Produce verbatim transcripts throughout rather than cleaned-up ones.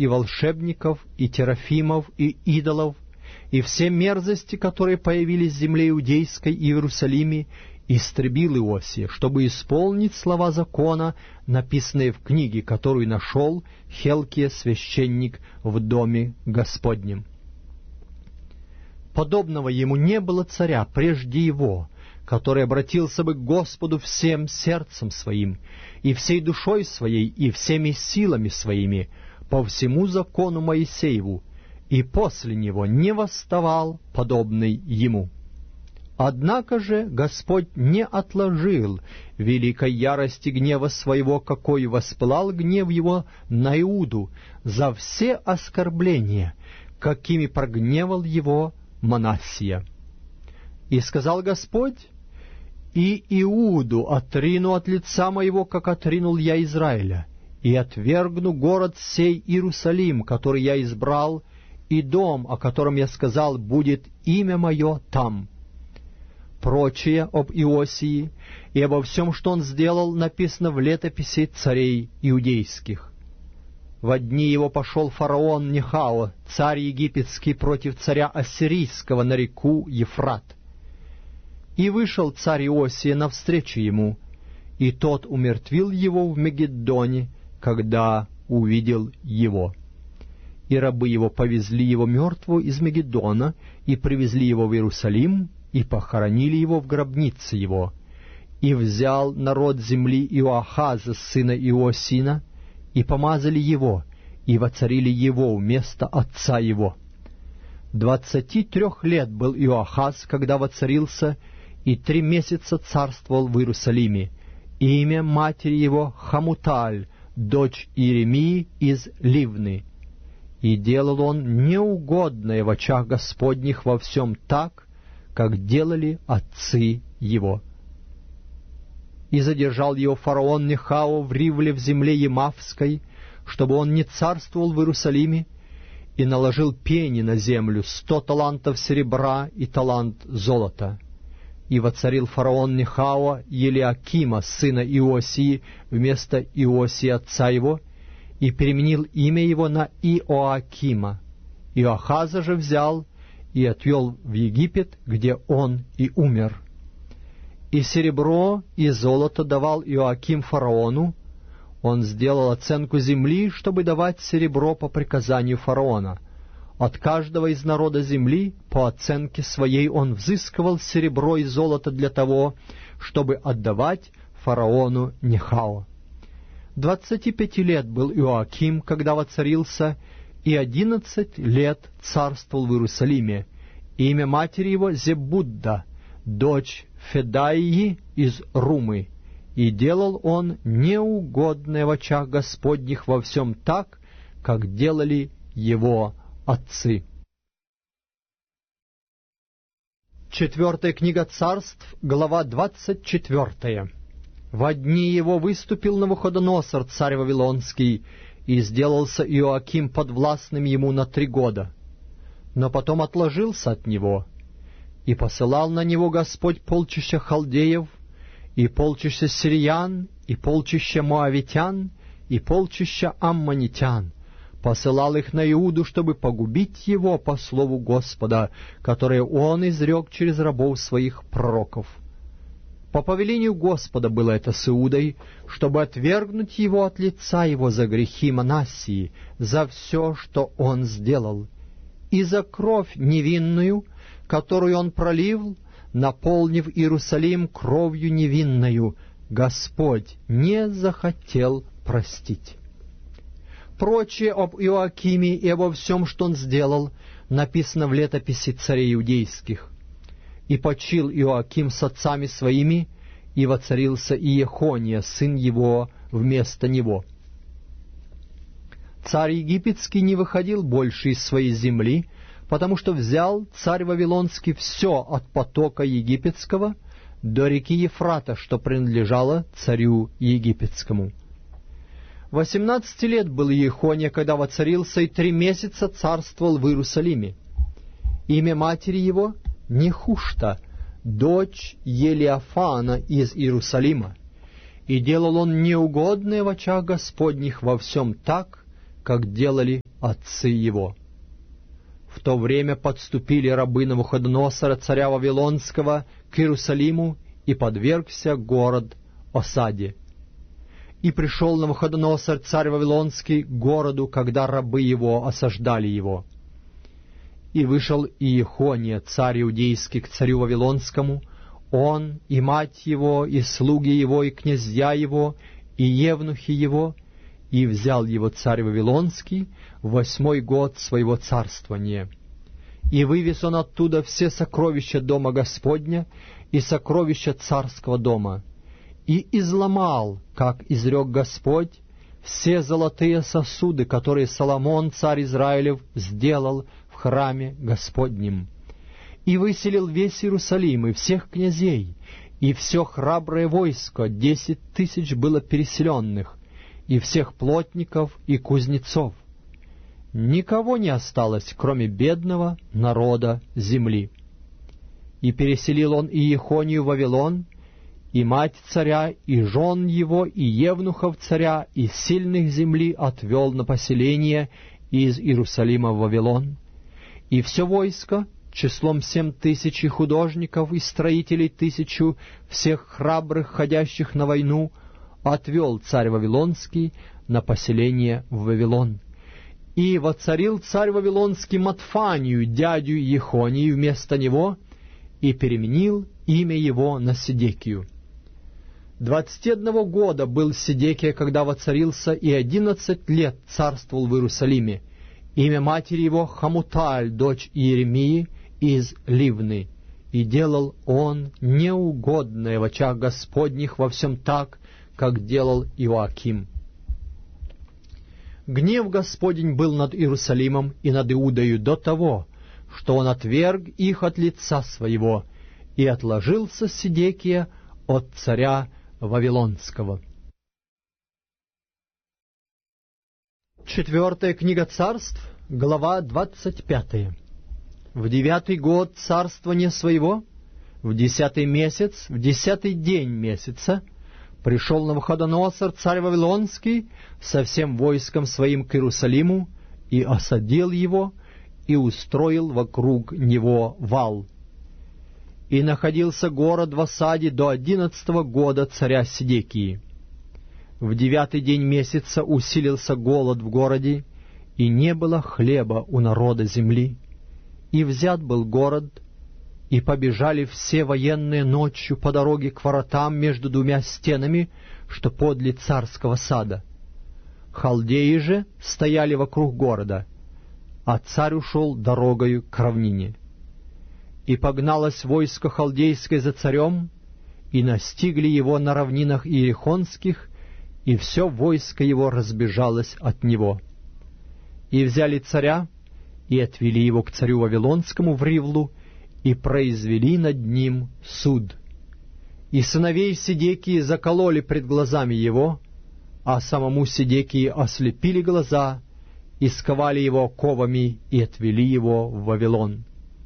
и волшебников, и терафимов, и идолов, и все мерзости, которые появились в земле Иудейской и в Иерусалиме, истребил Иосия, чтобы исполнить слова закона, написанные в книге, которую нашел Хелкия, священник, в доме Господнем. Подобного ему не было царя прежде его, который обратился бы к Господу всем сердцем своим, и всей душой своей, и всеми силами своими, по всему закону Моисееву, и после него не восставал подобный ему. Однако же Господь не отложил великой ярости гнева своего, какой воспылал гнев его на Иуду за все оскорбления, какими прогневал его Манассия. И сказал Господь: «И Иуду отрину от лица моего, как отринул я Израиля, и отвергну город сей Иерусалим, который я избрал, и дом, о котором я сказал, будет имя мое там». Прочее об Иосии и обо всем, что он сделал, написано в летописи царей иудейских. Во дни его пошел фараон Нехао, царь египетский, против царя ассирийского на реку Ефрат. И вышел царь Иосия навстречу ему, и тот умертвил его в Мегиддоне, когда увидел его. И рабы его повезли его мертвого из Мегиддона, и привезли его в Иерусалим, и похоронили его в гробнице его. И взял народ земли Иоахаза, сына Иосина, и помазали его, и воцарили его вместо отца его. Двадцати трех лет был Иоахаз, когда воцарился, и три месяца царствовал в Иерусалиме. И имя матери его Хамуталь, дочь Иеремии из Ливны. И делал он неугодное в очах Господних во всем так, как делали отцы его. И задержал его фараон Нехао в Ривле в земле Емавской, чтобы он не царствовал в Иерусалиме, и наложил пени на землю сто талантов серебра и талант золота. И воцарил фараон Нехао Елиакима, сына Иосии, вместо Иосии отца его, и переменил имя его на Иоакима. Иоахаза же взял и отвел в Египет, где он и умер. И серебро, и золото давал Иоаким фараону. Он сделал оценку земли, чтобы давать серебро по приказанию фараона. От каждого из народа земли по оценке своей он взыскивал серебро и золото для того, чтобы отдавать фараону Нехао. Двадцати пяти лет был Иоаким, когда воцарился, и одиннадцать лет царствовал в Иерусалиме. Имя матери его Зебудда, дочь Федаии из Румы. И делал он неугодное в очах Господних во всем так, как делали его отцы. Четвертая книга Царств, глава двадцать четвертая. Во дни его выступил Навуходоносор, царь Вавилонский, и сделался Иоаким подвластным ему на три года. Но потом отложился от него, и посылал на него Господь полчища халдеев, и полчища сириян, и полчища моавитян, и полчища аммонитян. Посылал их на Иуду, чтобы погубить его по слову Господа, которое он изрек через рабов своих пророков. По повелению Господа было это с Иудой, чтобы отвергнуть его от лица его за грехи Манассии, за все, что он сделал, и за кровь невинную, которую он пролил, наполнив Иерусалим кровью невинною, Господь не захотел простить. Прочее об Иоакиме и обо всем, что он сделал, написано в летописи царей иудейских. И почил Иоаким с отцами своими, и воцарился Иехония, сын его, вместо него. Царь египетский не выходил больше из своей земли, потому что взял царь Вавилонский все от потока египетского до реки Ефрата, что принадлежало царю египетскому. Восемнадцати лет был Иехония, когда воцарился, и три месяца царствовал в Иерусалиме. Имя матери его — Нехушта, дочь Елиафана из Иерусалима. И делал он неугодное в очах Господних во всем так, как делали отцы его. В то время подступили рабы Навуходоносора, царя Вавилонского, к Иерусалиму, и подвергся город осаде. И пришел Навуходоносор, царь Вавилонский, к городу, когда рабы его осаждали его. И вышел Иехония, царь иудейский, к царю Вавилонскому, он, и мать его, и слуги его, и князья его, и евнухи его, и взял его царь Вавилонский в восьмой год своего царствования. И вывез он оттуда все сокровища дома Господня и сокровища царского дома, и изломал, как изрек Господь, все золотые сосуды, которые Соломон, царь Израилев, сделал в храме Господнем. И выселил весь Иерусалим, и всех князей, и все храброе войско, десять тысяч было переселенных, и всех плотников и кузнецов. Никого не осталось, кроме бедного народа земли. И переселил он Иехонию в Вавилон, и мать царя, и жен его, и евнухов царя, и сильных земли отвел на поселение из Иерусалима в Вавилон. И все войско, числом семь тысяч и художников, и строителей тысячу, всех храбрых, ходящих на войну, отвел царь Вавилонский на поселение в Вавилон. И воцарил царь Вавилонский Матфанию, дядю Иехонии, вместо него, и переменил имя его на Седекию. Двадцати одного года был Седекия, когда воцарился, и одиннадцать лет царствовал в Иерусалиме. Имя матери его Хамуталь, дочь Иеремии из Ливны. И делал он неугодное в очах Господних во всем так, как делал Иоаким. Гнев Господень был над Иерусалимом и над Иудою до того, что он отверг их от лица своего, и отложился Седекия от царя Вавилонского. Четвертая книга Царств, глава двадцать пятая. В девятый год царствования своего, в десятый месяц, в десятый день месяца, пришел Навуходоносор, царь Вавилонский, со всем войском своим к Иерусалиму, и осадил его, и устроил вокруг него вал. И находился город в осаде до одиннадцатого года царя Седекии. В девятый день месяца усилился голод в городе, и не было хлеба у народа земли. И взят был город, и побежали все военные ночью по дороге к воротам между двумя стенами, что подле царского сада. Халдеи же стояли вокруг города, а царь ушел дорогою к равнине. И погналось войско халдейское за царем, и настигли его на равнинах иерихонских, и все войско его разбежалось от него. И взяли царя, и отвели его к царю Вавилонскому в Ривлу, и произвели над ним суд. И сыновей Седекии закололи пред глазами его, а самому Седекии ослепили глаза, и сковали его оковами, и отвели его в Вавилон.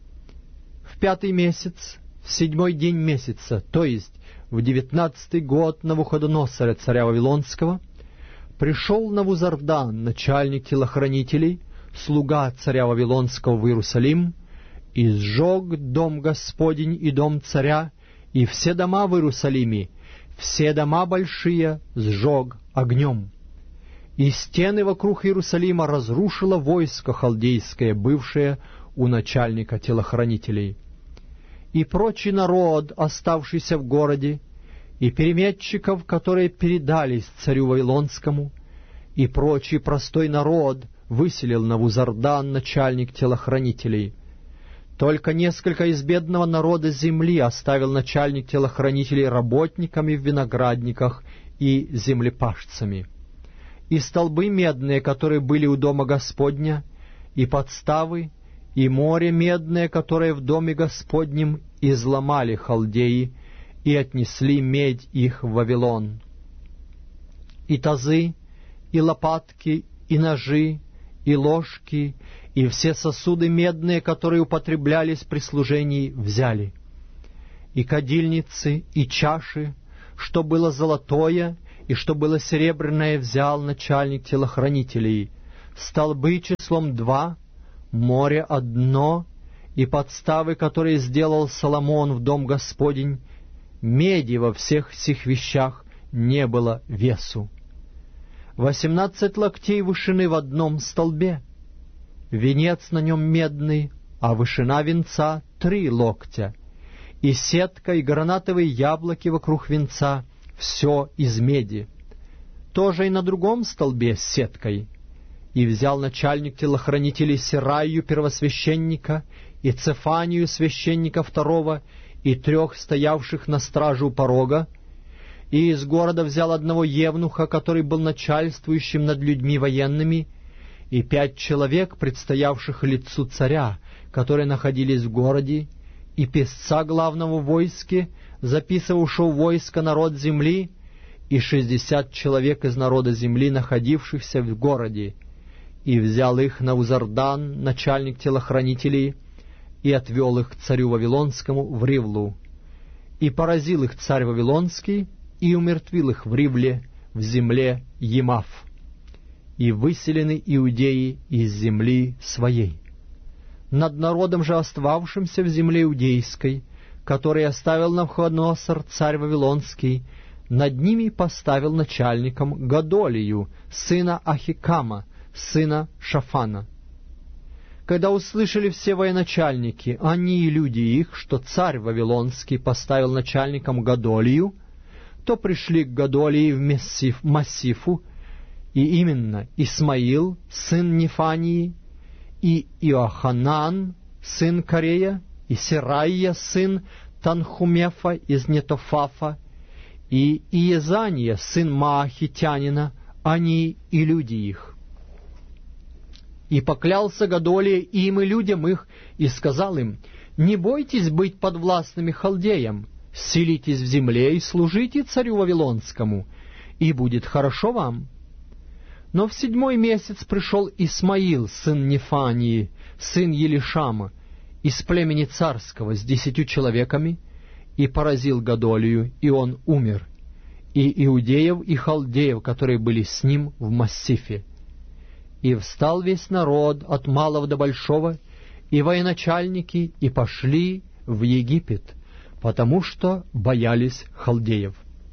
В пятый месяц, в седьмой день месяца, то есть в девятнадцатый год Навуходоносора, царя Вавилонского, пришел Навузардан, начальник телохранителей, слуга царя Вавилонского в Иерусалим, и сжег дом Господень и дом царя, и все дома в Иерусалиме, все дома большие сжег огнем. И стены вокруг Иерусалима разрушило войско халдейское, бывшее у начальника телохранителей. И прочий народ, оставшийся в городе, и переметчиков, которые передались царю Вавилонскому, и прочий простой народ выселил Навузардан, начальник телохранителей. Только несколько из бедного народа земли оставил начальник телохранителей работниками в виноградниках и землепашцами. И столбы медные, которые были у дома Господня, и подставы, и море медное, которое в доме Господнем, изломали халдеи, и отнесли медь их в Вавилон. И тазы, и лопатки, и ножи, и ложки, и все сосуды медные, которые употреблялись при служении, взяли. И кадильницы, и чаши, что было золотое, и что было серебряное, взял начальник телохранителей. Столбы числом два, море одно, и подставы, которые сделал Соломон в дом Господень, меди во всех сих вещах не было весу. Восемнадцать локтей вышины в одном столбе, венец на нем медный, а вышина венца три локтя, и сетка, и гранатовые яблоки вокруг венца, все из меди. Тоже и на другом столбе с сеткой. И взял начальник телохранителей Сераю первосвященника, и Цефанию священника второго, и трех стоявших на страже у порога, и из города взял одного евнуха, который был начальствующим над людьми военными, и пять человек, предстоявших лицу царя, которые находились в городе, и песца главного в войске, записывавшего войско народ земли, и шестьдесят человек из народа земли, находившихся в городе. И взял их Навузардан, начальник телохранителей, и отвел их к царю Вавилонскому в Ривлу. И поразил их царь Вавилонский, и умертвил их в Ривле, в земле Емав. И выселены иудеи из земли своей. Над народом же, остававшимся в земле иудейской, который оставил Навуходоносор, царь Вавилонский, над ними поставил начальником Годолию, сына Ахикама, сына Шафана. Когда услышали все военачальники, они и люди их, что царь Вавилонский поставил начальником Годолию, то пришли к Годолии в Мессиф, Массифу, и именно Исмаил, сын Нефании, и Иоханан, сын Карея, и Серайя, сын Танхумефа из Нетофафа, и Иезания, сын Маахитянина, они и люди их. И поклялся Годолия им и людям их, и сказал им: «Не бойтесь быть подвластными халдеям, селитесь в земле и служите царю Вавилонскому, и будет хорошо вам». Но в седьмой месяц пришел Исмаил, сын Нефании, сын Елишама, из племени царского, с десятью человеками, и поразил Годолию, и он умер, и иудеев, и халдеев, которые были с ним в Массифе. И встал весь народ, от малого до большого, и военачальники, и пошли в Египет, потому что боялись халдеев.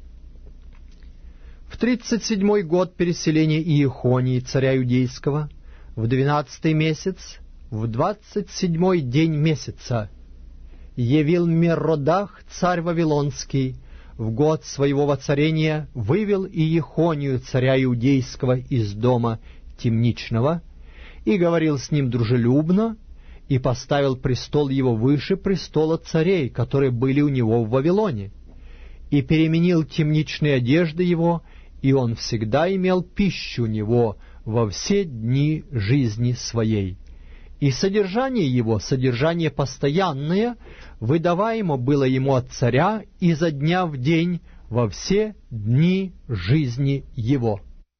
В тридцать седьмой год переселения Иехонии, царя Иудейского, в двенадцатый месяц, в двадцать седьмой день месяца, явил Меродах, царь Вавилонский, в год своего воцарения вывел Иехонию, царя Иудейского, из дома темничного, и говорил с ним дружелюбно, и поставил престол его выше престола царей, которые были у него в Вавилоне, и переменил темничные одежды его, и он всегда имел пищу у него во все дни жизни своей. И содержание его, содержание постоянное, выдаваемо было ему от царя изо дня в день во все дни жизни его.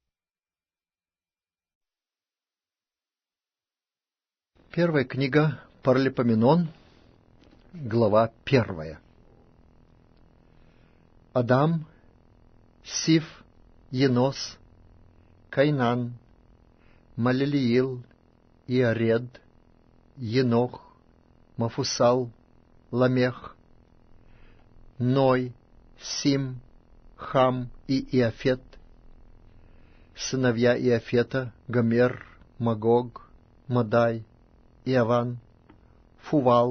Первая книга Паралипоменон, глава первая. Адам, Сиф, Енос, Кайнан, Малелиил, Иаред, Енох, Мафусал, Ламех, Ной, Сим, Хам и Иафет, сыновья Иафета, Гомер, Магог, Мадай, Иаван, Фувал,